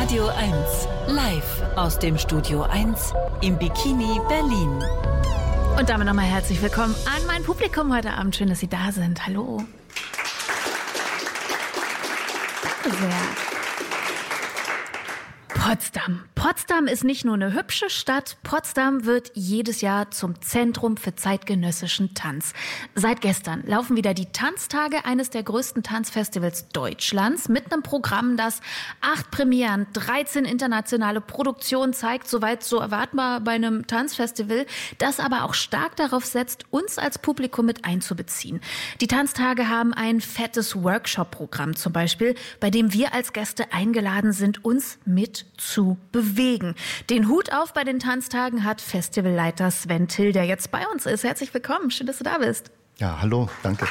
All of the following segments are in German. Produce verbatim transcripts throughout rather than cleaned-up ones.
Radio eins, live aus dem Studio eins im Bikini Berlin. Und damit nochmal herzlich willkommen an mein Publikum heute Abend. Schön, dass Sie da sind. Hallo. Sehr. Potsdam. Potsdam ist nicht nur eine hübsche Stadt, Potsdam wird jedes Jahr zum Zentrum für zeitgenössischen Tanz. Seit gestern laufen wieder die Tanztage, eines der größten Tanzfestivals Deutschlands, mit einem Programm, das acht Premieren, dreizehn internationale Produktionen zeigt, soweit so erwartbar bei einem Tanzfestival, das aber auch stark darauf setzt, uns als Publikum mit einzubeziehen. Die Tanztage haben ein fettes Workshop-Programm zum Beispiel, bei dem wir als Gäste eingeladen sind, uns mit zu bewegen. Den Hut auf bei den Tanztagen hat Festivalleiter Sven Till, der jetzt bei uns ist. Herzlich willkommen, schön, dass du da bist. Ja, hallo, danke.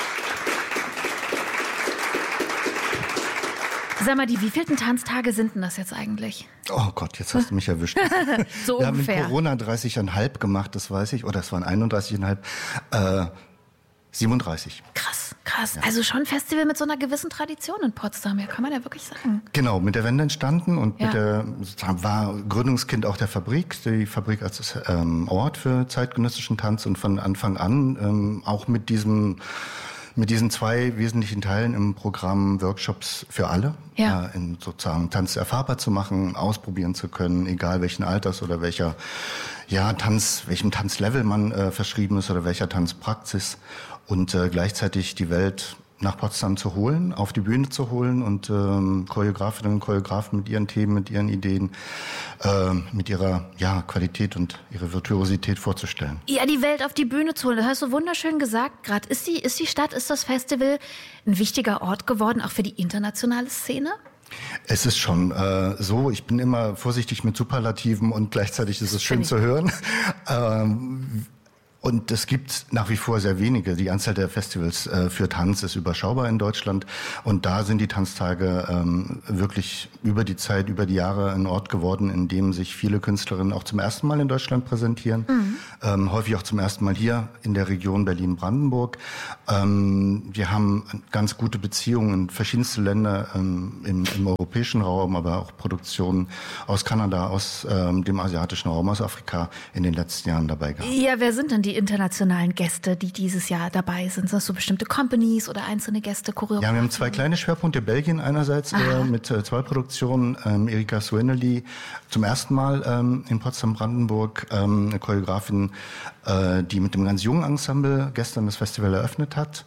Sag mal, die wievielten Tanztage sind denn das jetzt eigentlich? Oh Gott, jetzt hast du mich erwischt. So Wir ungefähr. haben in Corona dreißig Komma fünf gemacht, das weiß ich, oder es waren einunddreißig Komma fünf, äh, siebenunddreißig. Krass, krass. Ja. Also schon ein Festival mit so einer gewissen Tradition in Potsdam, ja, kann man ja wirklich sagen. Genau, mit der Wende entstanden und ja. mit der, sozusagen war Gründungskind auch der Fabrik, die Fabrik als ähm, Ort für zeitgenössischen Tanz und von Anfang an ähm, auch mit diesem Mit diesen zwei wesentlichen Teilen im Programm Workshops für alle, ja. äh, in sozusagen Tanz erfahrbar zu machen, ausprobieren zu können, egal welchen Alters oder welcher ja Tanz, welchem Tanzlevel man äh, verschrieben ist oder welcher Tanzpraxis und äh, gleichzeitig die Welt nach Potsdam zu holen, auf die Bühne zu holen und ähm, Choreografinnen und Choreografen mit ihren Themen, mit ihren Ideen, äh, mit ihrer ja, Qualität und ihrer Virtuosität vorzustellen. Ja, die Welt auf die Bühne zu holen, das hast du wunderschön gesagt gerade. Ist die, ist die Stadt, ist das Festival ein wichtiger Ort geworden, auch für die internationale Szene? Es ist schon äh, so, ich bin immer vorsichtig mit Superlativen und gleichzeitig ist es schön zu hören. Ähm, Und es gibt nach wie vor sehr wenige. Die Anzahl der Festivals äh, für Tanz ist überschaubar in Deutschland. Und da sind die Tanztage ähm, wirklich über die Zeit, über die Jahre ein Ort geworden, in dem sich viele Künstlerinnen auch zum ersten Mal in Deutschland präsentieren. Mhm. Ähm, häufig auch zum ersten Mal hier in der Region Berlin-Brandenburg. Ähm, wir haben ganz gute Beziehungen in verschiedenste Länder ähm, im, im europäischen Raum, aber auch Produktionen aus Kanada, aus ähm, dem asiatischen Raum, aus Afrika in den letzten Jahren dabei gehabt. Ja, wer sind denn die internationalen Gäste, die dieses Jahr dabei sind? Sind das so bestimmte Companies oder einzelne Gäste, Choreografen? Ja, wir haben zwei kleine Schwerpunkte. Belgien einerseits äh, mit äh, zwei Produktionen. Ähm, Erika Swenely zum ersten Mal ähm, in Potsdam-Brandenburg, ähm, eine Choreografin, äh, die mit dem ganz jungen Ensemble gestern das Festival eröffnet hat.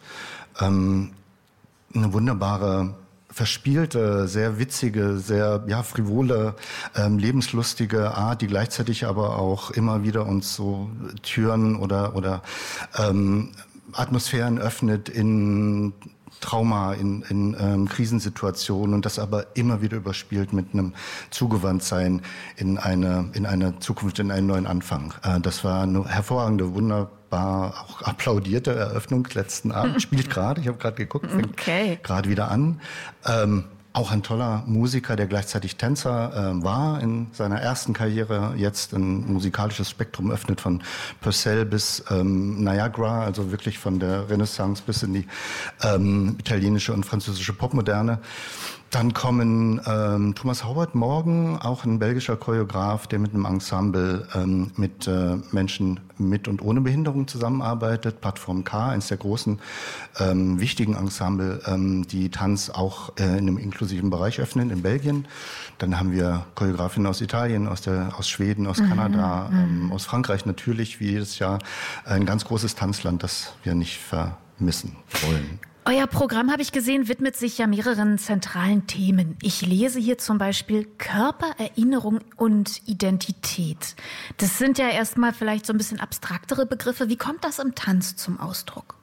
Ähm, eine wunderbare, verspielte, sehr witzige, sehr ja frivole, ähm, lebenslustige Art, die gleichzeitig aber auch immer wieder uns so Türen oder oder ähm, Atmosphären öffnet in Trauma, in, in ähm, Krisensituationen und das aber immer wieder überspielt mit einem Zugewandtsein in eine in eine Zukunft, in einen neuen Anfang. Äh, das war eine hervorragende, wunderbar auch applaudierte Eröffnung letzten Abend. Spielt gerade, ich habe gerade geguckt, fängt okay. gerade wieder an. Ähm, Auch ein toller Musiker, der gleichzeitig Tänzer äh, war in seiner ersten Karriere, jetzt ein musikalisches Spektrum öffnet von Purcell bis ähm, Niagara, also wirklich von der Renaissance bis in die ähm, italienische und französische Popmoderne. Dann kommen ähm, Thomas Howard morgen, auch ein belgischer Choreograf, der mit einem Ensemble ähm, mit äh, Menschen mit und ohne Behinderung zusammenarbeitet. Plattform K, eines der großen, ähm, wichtigen Ensemble, ähm, die Tanz auch äh, in einem inklusiven Bereich öffnen in Belgien. Dann haben wir Choreografinnen aus Italien, aus, der, aus Schweden, aus mhm, Kanada, ähm, aus Frankreich natürlich, wie jedes Jahr. Ein ganz großes Tanzland, das wir nicht vermissen wollen. Euer Programm, habe ich gesehen, widmet sich ja mehreren zentralen Themen. Ich lese hier zum Beispiel Körper, Erinnerung und Identität. Das sind ja erstmal vielleicht so ein bisschen abstraktere Begriffe. Wie kommt das im Tanz zum Ausdruck?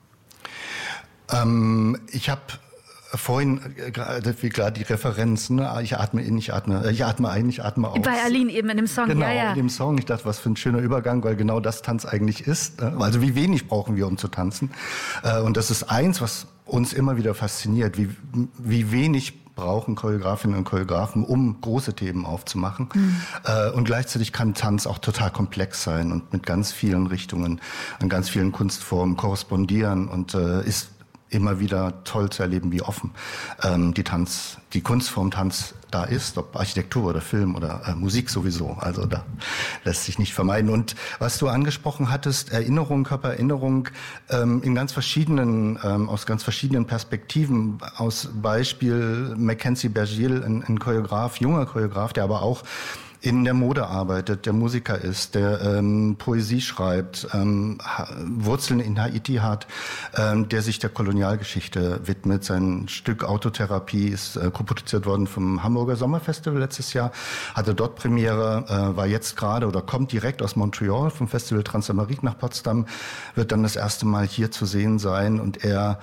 Ähm, ich habe vorhin gerade wie gerade die Referenz, ne? Ich atme in, ich atme, ich atme ein, ich atme aus. Bei Aline eben in dem Song, genau, ja, ja. in dem Song. Ich dachte, was für ein schöner Übergang, weil genau das Tanz eigentlich ist. Also wie wenig brauchen wir, um zu tanzen? Und das ist eins, was uns immer wieder fasziniert, wie, wie wenig brauchen Choreografinnen und Choreografen, um große Themen aufzumachen. Mhm. Und gleichzeitig kann Tanz auch total komplex sein und mit ganz vielen Richtungen und ganz vielen Kunstformen korrespondieren und ist immer wieder toll zu erleben, wie offen ähm, die Tanz, die Kunstform Tanz da ist, ob Architektur oder Film oder äh, Musik sowieso. Also da lässt sich nicht vermeiden. Und was du angesprochen hattest, Erinnerung, Körpererinnerung ähm, in ganz verschiedenen, ähm, aus ganz verschiedenen Perspektiven. Aus Beispiel Mackenzie Bergiel, ein, ein Choreograf, junger Choreograf, der aber auch in der Mode arbeitet, der Musiker ist, der ähm, Poesie schreibt, ähm, Wurzeln in Haiti hat, ähm, der sich der Kolonialgeschichte widmet. Sein Stück Autotherapie ist äh, co-produziert worden vom Hamburger Sommerfestival letztes Jahr, hatte dort Premiere, äh, war jetzt gerade oder kommt direkt aus Montreal vom Festival Transamerique nach Potsdam, wird dann das erste Mal hier zu sehen sein und er,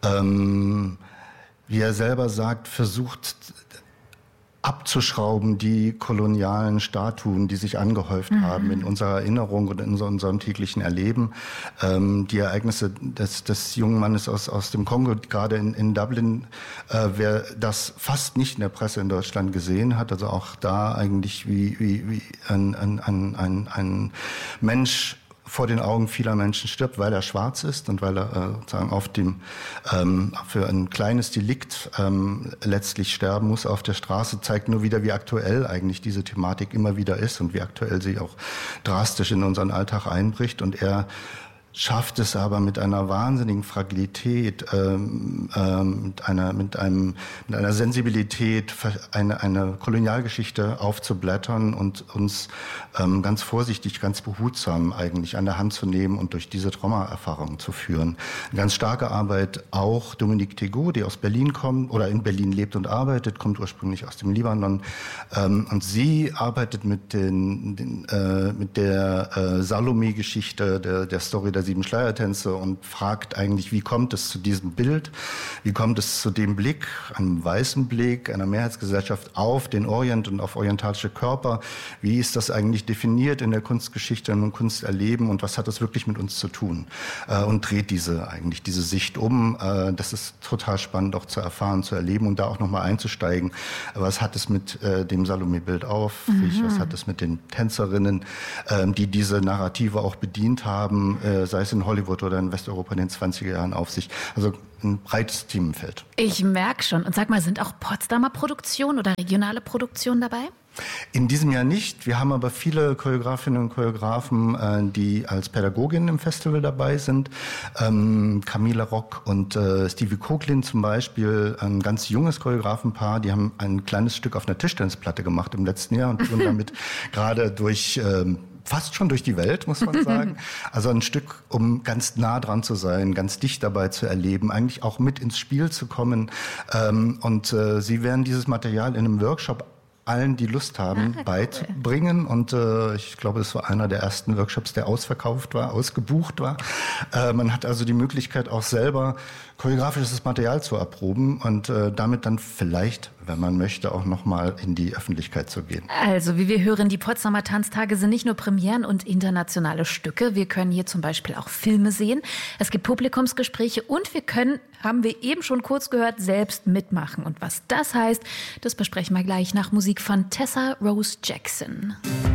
ähm, wie er selber sagt, versucht abzuschrauben die kolonialen Statuen, die sich angehäuft mhm. haben in unserer Erinnerung und in unserem täglichen Erleben. Ähm, die Ereignisse des, des jungen Mannes aus, aus dem Kongo, gerade in, in Dublin, äh, wer das fast nicht in der Presse in Deutschland gesehen hat, also auch da eigentlich wie, wie, wie ein, ein, ein, ein, ein Mensch vor den Augen vieler Menschen stirbt, weil er schwarz ist und weil er äh, sozusagen auf dem ähm, für ein kleines Delikt ähm, letztlich sterben muss auf der Straße, zeigt nur wieder, wie aktuell eigentlich diese Thematik immer wieder ist und wie aktuell sie auch drastisch in unseren Alltag einbricht. Und er schafft es aber mit einer wahnsinnigen Fragilität, ähm, ähm, mit einer mit einem mit einer Sensibilität, eine eine Kolonialgeschichte aufzublättern und uns ähm, ganz vorsichtig, ganz behutsam eigentlich an der Hand zu nehmen und durch diese Traumaerfahrung zu führen. Eine ganz starke Arbeit auch Dominique Tegot, die aus Berlin kommt oder in Berlin lebt und arbeitet, kommt ursprünglich aus dem Libanon, ähm, und sie arbeitet mit den, den äh, mit der äh, Salome-Geschichte, der der Story der sieben Schleiertänze und fragt eigentlich, wie kommt es zu diesem Bild, wie kommt es zu dem Blick, einem weißen Blick einer Mehrheitsgesellschaft auf den Orient und auf orientalische Körper, wie ist das eigentlich definiert in der Kunstgeschichte und Kunsterleben und was hat das wirklich mit uns zu tun, äh, und dreht diese eigentlich diese Sicht um. Äh, das ist total spannend auch zu erfahren, zu erleben und da auch nochmal einzusteigen. Was hat es mit äh, dem Salome-Bild auf sich, mhm. was hat es mit den Tänzerinnen, äh, die diese Narrative auch bedient haben, äh, sei es in Hollywood oder in Westeuropa in den zwanziger Jahren auf sich. Also ein breites Themenfeld. Ich merke schon. Und sag mal, sind auch Potsdamer Produktionen oder regionale Produktionen dabei? In diesem Jahr nicht. Wir haben aber viele Choreografinnen und Choreografen, die als Pädagoginnen im Festival dabei sind. Ähm, Camilla Rock und äh, Stevie Koglin zum Beispiel, ein ganz junges Choreografenpaar, die haben ein kleines Stück auf einer Tischtennisplatte gemacht im letzten Jahr und tun damit gerade durch ähm, fast schon durch die Welt, muss man sagen. Also ein Stück, um ganz nah dran zu sein, ganz dicht dabei zu erleben, eigentlich auch mit ins Spiel zu kommen. Ähm, und äh, sie werden dieses Material in einem Workshop allen, die Lust haben, ah, beibringen. Cool. Und äh, ich glaube, es war einer der ersten Workshops, der ausverkauft war, ausgebucht war. Äh, man hat also die Möglichkeit, auch selber choreografisches Material zu erproben und äh, damit dann vielleicht, wenn man möchte, auch nochmal in die Öffentlichkeit zu gehen. Also, wie wir hören, die Potsdamer Tanztage sind nicht nur Premieren und internationale Stücke. Wir können hier zum Beispiel auch Filme sehen. Es gibt Publikumsgespräche und wir können, haben wir eben schon kurz gehört, selbst mitmachen. Und was das heißt, das besprechen wir gleich nach Musik von Tessa Rose Jackson.